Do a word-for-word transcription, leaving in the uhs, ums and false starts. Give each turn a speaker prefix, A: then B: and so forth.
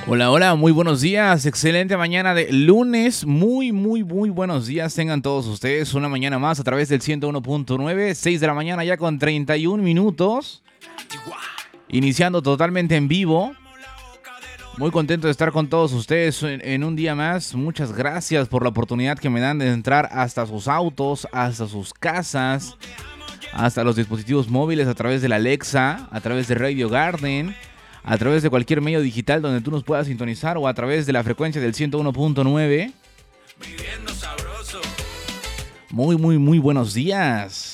A: Hola, hola, muy buenos días, excelente mañana de lunes, muy, muy, muy buenos días tengan todos ustedes, una mañana más a través del ciento uno punto nueve, seis de la mañana ya con treinta y un minutos, iniciando totalmente en vivo, muy contento de estar con todos ustedes en, en un día más, muchas gracias por la oportunidad que me dan de entrar hasta sus autos, hasta sus casas, hasta los dispositivos móviles a través de la Alexa, a través de Radio Garden, a través de cualquier medio digital donde tú nos puedas sintonizar o a través de la frecuencia del ciento uno punto nueve. Muy, muy, muy buenos días.